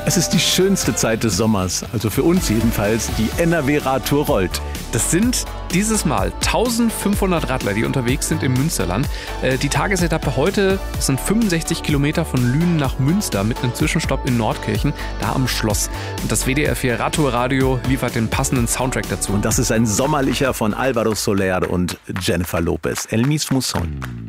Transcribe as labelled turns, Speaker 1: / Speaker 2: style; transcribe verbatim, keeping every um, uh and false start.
Speaker 1: Es ist die schönste Zeit des Sommers, also für uns jedenfalls. Die N R W-Radtour rollt.
Speaker 2: Das sind dieses Mal eintausendfünfhundert Radler, die unterwegs sind im Münsterland. Die Tagesetappe heute sind fünfundsechzig Kilometer von Lünen nach Münster mit einem Zwischenstopp in Nordkirchen, da am Schloss. Und das W D R vier Radtour-Radio liefert den passenden Soundtrack dazu.
Speaker 1: Und das ist ein sommerlicher von Alvaro Soler und Jennifer Lopez. El mismo son.